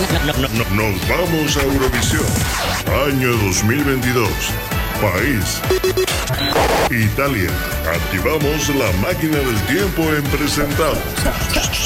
Nos vamos a Eurovisión, año 2022. País: Italia. Activamos la máquina del tiempo en Presentados.